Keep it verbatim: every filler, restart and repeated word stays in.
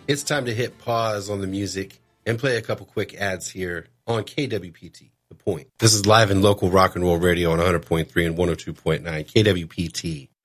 It's time to hit pause on the music and play a couple quick ads here on K W P T, The Point. This is live and local rock and roll radio on one hundred point three and one oh two point nine K W P T.